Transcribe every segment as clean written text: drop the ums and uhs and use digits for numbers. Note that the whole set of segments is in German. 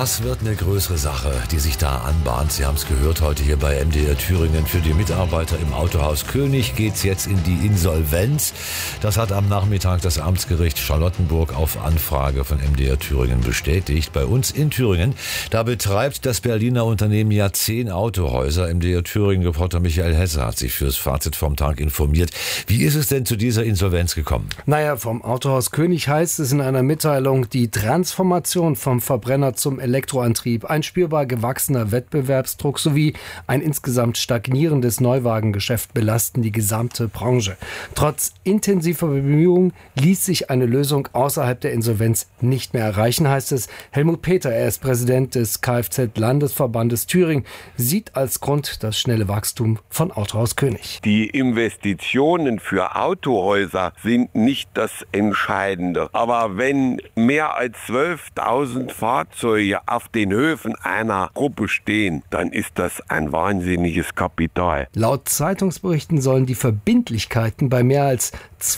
Das wird eine größere Sache, die sich da anbahnt. Sie haben es gehört heute hier bei MDR Thüringen. Für die Mitarbeiter im Autohaus König geht's jetzt in die Insolvenz. Das hat am Nachmittag das Amtsgericht Charlottenburg auf Anfrage von MDR Thüringen bestätigt. Bei uns in Thüringen, da betreibt das Berliner Unternehmen ja 10 Autohäuser. MDR Thüringen-Reporter Michael Hesse hat sich fürs Fazit vom Tag informiert. Wie ist es denn zu dieser Insolvenz gekommen? Naja, vom Autohaus König heißt es in einer Mitteilung, die Transformation vom Verbrenner zum Elektroantrieb, ein spürbar gewachsener Wettbewerbsdruck sowie ein insgesamt stagnierendes Neuwagengeschäft belasten die gesamte Branche. Trotz intensiver Bemühungen ließ sich eine Lösung außerhalb der Insolvenz nicht mehr erreichen, heißt es. Helmut Peter, er ist Präsident des Kfz-Landesverbandes Thüringen, sieht als Grund das schnelle Wachstum von Autohaus König. Die Investitionen für Autohäuser sind nicht das Entscheidende. Aber wenn mehr als 12.000 Fahrzeuge auf den Höfen einer Gruppe stehen, dann ist das ein wahnsinniges Kapital. Laut Zeitungsberichten sollen die Verbindlichkeiten bei mehr als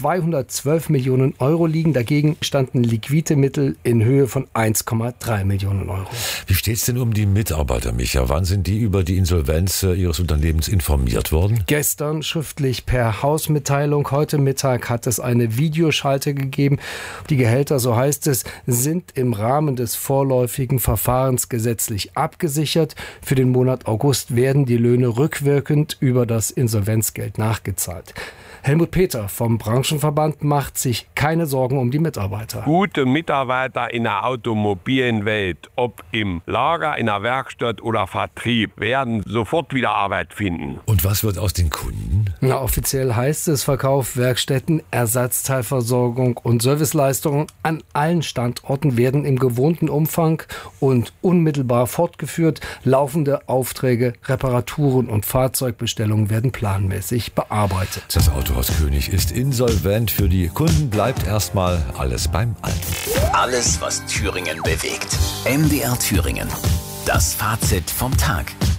212 Millionen Euro liegen. Dagegen standen liquide Mittel in Höhe von 1,3 Millionen Euro. Wie steht es denn um die Mitarbeiter, Micha? Wann sind die über die Insolvenz ihres Unternehmens informiert worden? Gestern schriftlich per Hausmitteilung. Heute Mittag hat es eine Videoschalte gegeben. Die Gehälter, so heißt es, sind im Rahmen des vorläufigen Verfahrens gesetzlich abgesichert. Für den Monat August werden die Löhne rückwirkend über das Insolvenzgeld nachgezahlt. Helmut Peter vom Branchenverband macht sich keine Sorgen um die Mitarbeiter. Gute Mitarbeiter in der automobilen Welt, ob im Lager, in der Werkstatt oder Vertrieb, werden sofort wieder Arbeit finden. Und was wird aus den Kunden? Na, offiziell heißt es Verkauf, Werkstätten, Ersatzteilversorgung und Serviceleistungen an allen Standorten werden im gewohnten Umfang und unmittelbar fortgeführt. Laufende Aufträge, Reparaturen und Fahrzeugbestellungen werden planmäßig bearbeitet. Das Autohaus König ist insolvent. Für die Kunden bleibt erstmal alles beim Alten. Alles, was Thüringen bewegt. MDR Thüringen. Das Fazit vom Tag.